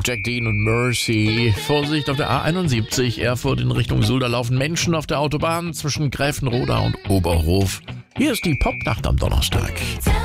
Jack Dean und Mercy. Vorsicht auf der A71, Erfurt in Richtung Fulda laufen Menschen auf der Autobahn zwischen Gräfenroda und Oberhof. Hier ist die Popnacht am Donnerstag.